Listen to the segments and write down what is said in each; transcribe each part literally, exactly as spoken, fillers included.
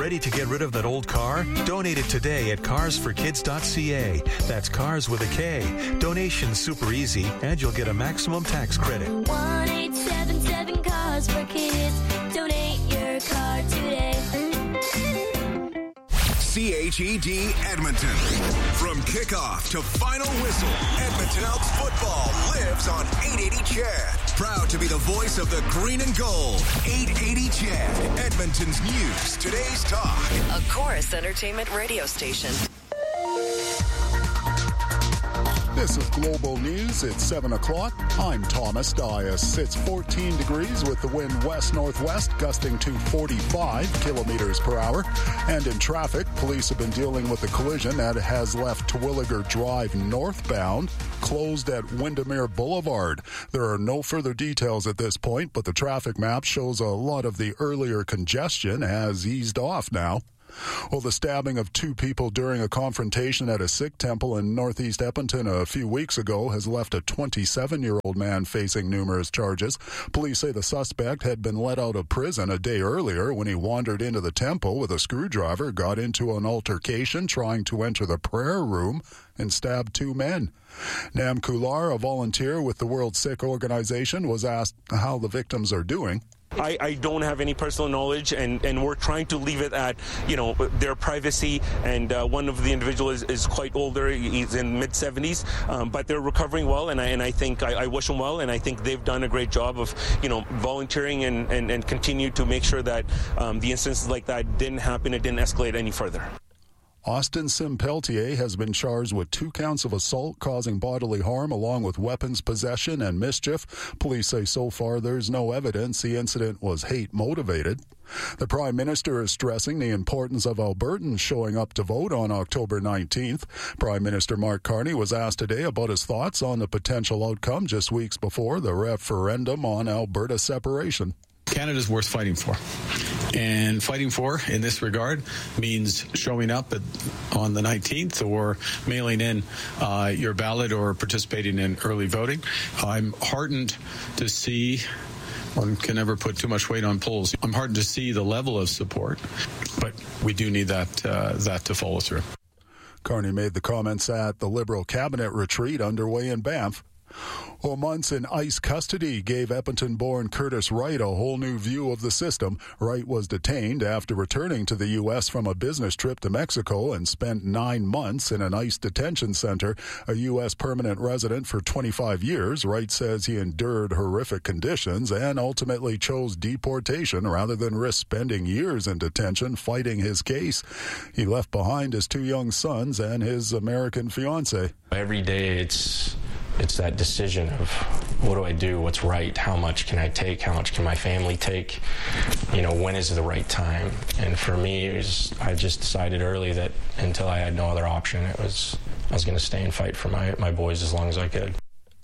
Ready to get rid of that old car? Donate it today at cars for kids dot c a. That's cars with a K. Donation's super easy, and you'll get a maximum tax credit. one eight seven seven Cars for Kids. Donate your car today. C H E D Edmonton. From kickoff to final whistle, Edmonton Elks football lives on eight eighty C H E D. Proud to be the voice of the green and gold. eight eighty C H E D, Edmonton's news, today's talk. A Chorus Entertainment radio station. This is Global News. It's seven o'clock. I'm Thomas Dias. It's fourteen degrees with the wind west-northwest gusting to forty-five kilometers per hour. And in traffic, police have been dealing with a collision that has left Terwilliger Drive northbound closed at Windermere Boulevard. There are no further details at this point, but the traffic map shows a lot of the earlier congestion has eased off now. Well, the stabbing of two people during a confrontation at a Sikh temple in northeast Edmonton a few weeks ago has left a twenty-seven-year-old man facing numerous charges. Police say the suspect had been let out of prison a day earlier when he wandered into the temple with a screwdriver, got into an altercation trying to enter the prayer room, and stabbed two men. Nam Kular, a volunteer with the World Sikh Organization, was asked how the victims are doing. I, I don't have any personal knowledge, and, and we're trying to leave it at, you know, their privacy. And uh, one of the individuals is, is quite older. He's in mid seventies, um, but they're recovering well, and I and I think I, I wish them well, and I think they've done a great job of, you know, volunteering and, and, and continue to make sure that um, the instances like that didn't happen, it didn't escalate any further. Austin Sim-Peltier has been charged with two counts of assault causing bodily harm along with weapons possession and mischief. Police say so far there's no evidence the incident was hate-motivated. The Prime Minister is stressing the importance of Albertans showing up to vote on October nineteenth. Prime Minister Mark Carney was asked today about his thoughts on the potential outcome just weeks before the referendum on Alberta separation. Canada's worth fighting for. And fighting for, in this regard, means showing up at, on the nineteenth or mailing in uh, your ballot or participating in early voting. I'm heartened to see, one can never put too much weight on polls. I'm heartened to see the level of support, but we do need that uh, that to follow through. Carney made the comments at the Liberal cabinet retreat underway in Banff. Well, months in ICE custody gave Edmonton-born Curtis Wright a whole new view of the system. Wright was detained after returning to the U S from a business trip to Mexico and spent nine months in an ICE detention center. A U S permanent resident for twenty-five years, Wright says he endured horrific conditions and ultimately chose deportation rather than risk spending years in detention fighting his case. He left behind his two young sons and his American fiancée. Every day it's... It's that decision of what do I do, what's right, how much can I take, how much can my family take, you know, when is the right time? And for me, it was, I just decided early that until I had no other option, it was I was going to stay and fight for my, my boys as long as I could.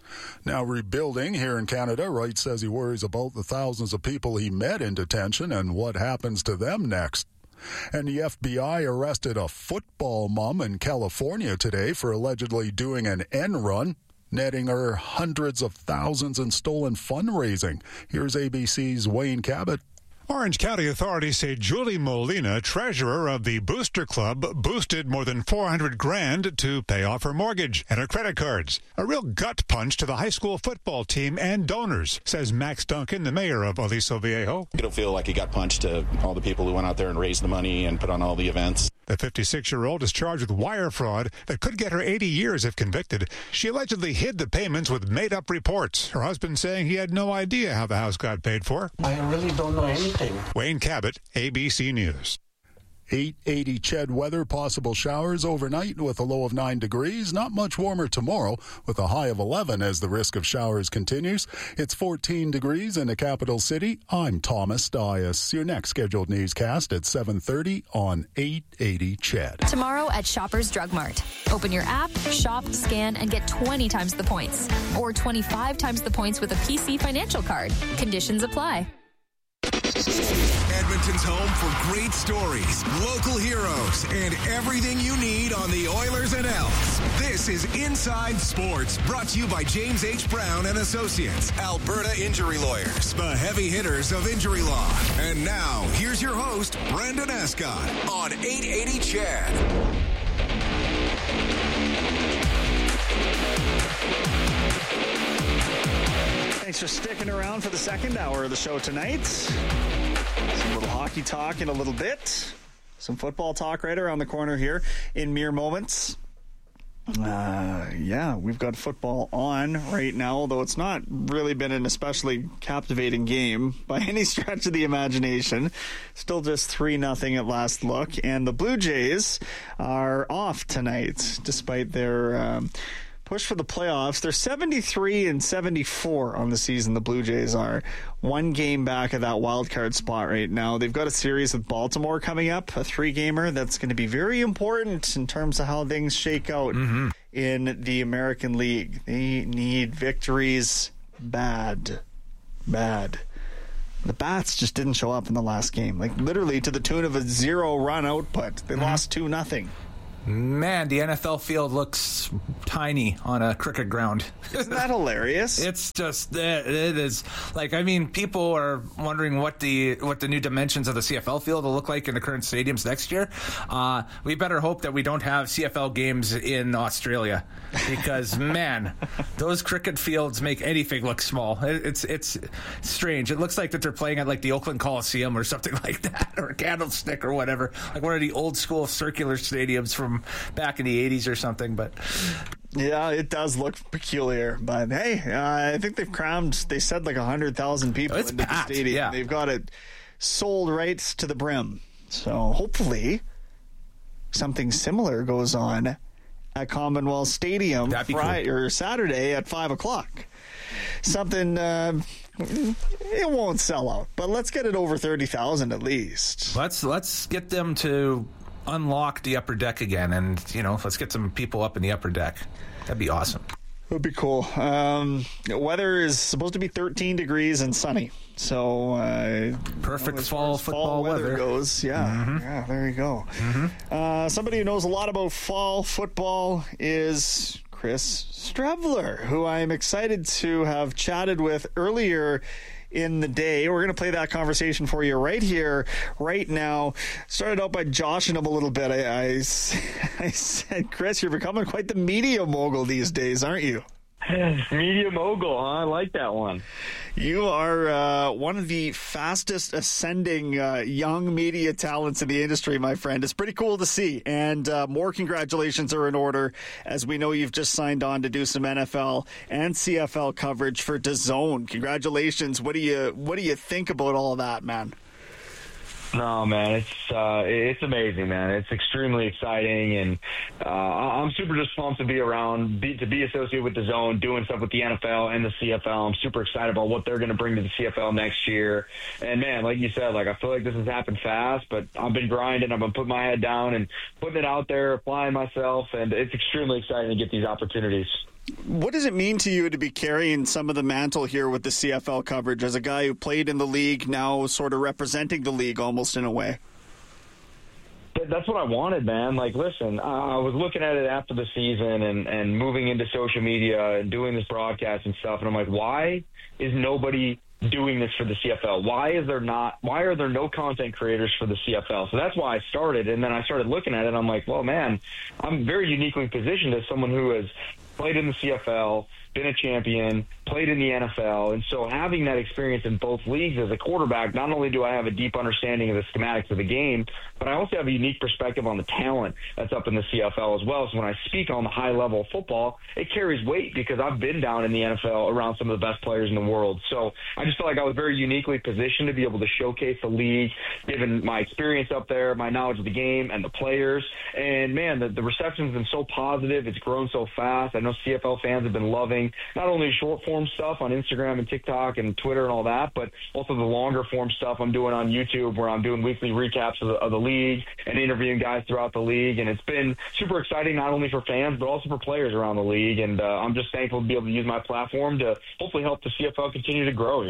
Now rebuilding here in Canada, Wright says he worries about the thousands of people he met in detention and what happens to them next. And the F B I arrested a football mom in California today for allegedly doing an end run, netting her hundreds of thousands in stolen fundraising. Here's A B C's Wayne Cabot. Orange County authorities say Julie Molina, treasurer of the Booster Club, boosted more than four hundred grand to pay off her mortgage and her credit cards. A real gut punch to the high school football team and donors, says Max Duncan, the mayor of Aliso Viejo. You don't feel like you got punched to all the people who went out there and raised the money and put on all the events. The fifty-six-year-old is charged with wire fraud that could get her eighty years if convicted. She allegedly hid the payments with made-up reports, her husband saying he had no idea how the house got paid for. I really don't know anything. Wayne Cabot, A B C News. eight eighty C H E D weather, possible showers overnight with a low of nine degrees. Not much warmer tomorrow with a high of eleven as the risk of showers continues. It's fourteen degrees in the capital city. I'm Thomas Dias. Your next scheduled newscast at seven thirty on eight eighty C H E D. Tomorrow at Shoppers Drug Mart. Open your app, shop, scan, and get twenty times the points. Or twenty-five times the points with a P C financial card. Conditions apply. Edmonton's home for great stories, local heroes, and everything you need on the Oilers and Elks. This is Inside Sports, brought to you by James H. Brown and Associates, Alberta Injury Lawyers, the heavy hitters of injury law. And now, here's your host, Brandon Escott, on eight eighty C H E D. Thanks for sticking around for the second hour of the show tonight. Some little hockey talk in a little bit. Some football talk right around the corner here in mere moments. Uh, yeah, we've got football on right now, although it's not really been an especially captivating game by any stretch of the imagination. Still just three nothing at last look. And the Blue Jays are off tonight, despite their um, push for the playoffs. They're seventy-three and seventy-four on the season, the Blue Jays are. One game back of that wild card spot right now. They've got a series with Baltimore coming up, a three-gamer that's going to be very important in terms of how things shake out mm-hmm. in the American League. They need victories bad. Bad. The Bats just didn't show up in the last game. Like, literally to the tune of a zero-run output. They mm-hmm. lost two nothing. Man, the N F L field looks tiny on a cricket ground. Isn't that hilarious? It's just, it is. Like, I mean, people are wondering what the what the new dimensions of the C F L field will look like in the current stadiums next year. Uh, we better hope that we don't have C F L games in Australia, because, man, those cricket fields make anything look small. It's it's strange. It looks like that they're playing at, like, the Oakland Coliseum or something like that, or Candlestick or whatever, like one of the old school circular stadiums from back in the eighties or something. But yeah, it does look peculiar, but hey, uh, I think they've crammed, they said like one hundred thousand people it's into packed, the stadium. Yeah. They've got it sold right to the brim. So hopefully something similar goes on at Commonwealth Stadium Friday cool. or Saturday at five o'clock. Something uh, it won't sell out, but let's get it over thirty thousand at least. Let's let's get them to unlock the upper deck again, and you know, let's get some people up in the upper deck. That'd be awesome. Would be cool. Um, weather is supposed to be thirteen degrees and sunny, so uh, perfect you know, fall football fall weather, weather goes. Yeah, mm-hmm. yeah. There you go. Mm-hmm. Uh, somebody who knows a lot about fall football is Chris Streveler, who I am excited to have chatted with earlier in the day. We're going to play that conversation for you right here, right now. Started out by joshing him a little bit. I, I, I said, Chris, you're becoming quite the media mogul these days, aren't you? Media mogul, huh? I like that one. You are uh, one of the fastest ascending uh, young media talents in the industry, my friend. It's pretty cool to see. And uh, more congratulations are in order, as we know you've just signed on to do some N F L and C F L coverage for DAZN. Congratulations. What do you what do you think about all of that, man? No, man, it's uh, it's amazing, man. It's extremely exciting, and uh, I'm super just pumped to be around, be, to be associated with DAZN, doing stuff with the N F L and the C F L. I'm super excited about what they're going to bring to the C F L next year. And man, like you said, like I feel like this has happened fast, but I've been grinding. I've been putting my head down and putting it out there, applying myself, and it's extremely exciting to get these opportunities. What does it mean to you to be carrying some of the mantle here with the C F L coverage as a guy who played in the league, now sort of representing the league almost in a way? That's what I wanted, man. Like, listen, I was looking at it after the season and, and moving into social media and doing this broadcast and stuff, and I'm like, why is nobody doing this for the C F L? Why is there not, why are there no content creators for the C F L? So that's why I started, and then I started looking at it, and I'm like, well, man, I'm very uniquely positioned as someone who has played in the C F L, been a champion, played in the N F L, and so having that experience in both leagues as a quarterback, not only do I have a deep understanding of the schematics of the game, but I also have a unique perspective on the talent that's up in the C F L as well. So when I speak on the high level of football, it carries weight because I've been down in the N F L around some of the best players in the world. So I just felt like I was very uniquely positioned to be able to showcase the league, given my experience up there, my knowledge of the game and the players. And man, the, the reception's been so positive. It's grown so fast. I know C F L fans have been loving not only short form stuff on Instagram and TikTok and Twitter and all that, but also the longer form stuff I'm doing on YouTube, where I'm doing weekly recaps of the, of the league and interviewing guys throughout the league. And it's been super exciting, not only for fans, but also for players around the league. And uh, I'm just thankful to be able to use my platform to hopefully help the C F L continue to grow here.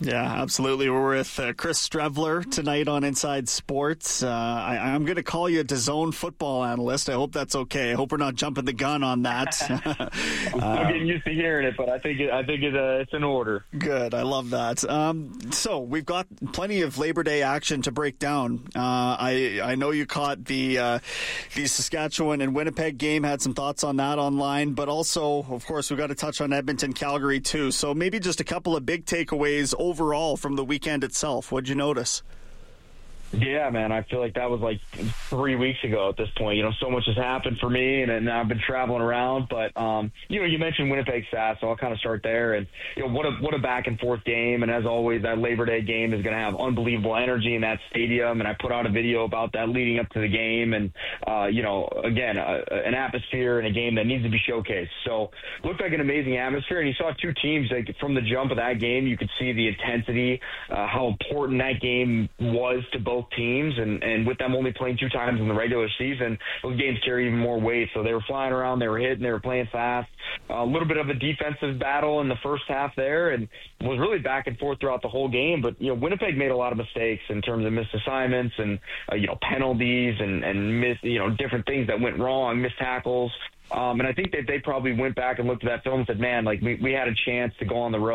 Yeah, absolutely. We're with uh, Chris Strevler tonight on Inside Sports. Uh, I, I'm going to call you a DAZN football analyst. I hope that's okay. I hope we're not jumping the gun on that. I'm still getting used to hearing it, but I think it, I think it, uh, it's in order. Good. I love that. Um, so we've got plenty of Labor Day action to break down. Uh, I I know you caught the uh, the Saskatchewan and Winnipeg game, had some thoughts on that online, but also, of course, we've got to touch on Edmonton, Calgary too. So maybe just a couple of big takeaways overall from the weekend itself. What'd you notice? Yeah, man, I feel like that was like three weeks ago at this point. You know, so much has happened for me, and, and I've been traveling around. But, um, you know, you mentioned Winnipeg Sask, so I'll kind of start there. And, you know, what a what a back-and-forth game. And as always, that Labor Day game is going to have unbelievable energy in that stadium. And I put out a video about that leading up to the game. And, uh, you know, again, uh, an atmosphere in a game that needs to be showcased. So it looked like an amazing atmosphere. And you saw two teams, like, from the jump of that game, you could see the intensity, uh, how important that game was to both teams, and, and with them only playing two times in the regular season, those games carry even more weight. So they were flying around, they were hitting, they were playing fast. Uh, a little bit of a defensive battle in the first half there, and was really back and forth throughout the whole game. But, you know, Winnipeg made a lot of mistakes in terms of missed assignments and, uh, you know, penalties and, and miss, you know, different things that went wrong, missed tackles. Um, and I think that they probably went back and looked at that film and said, man, like we, we had a chance to go on the road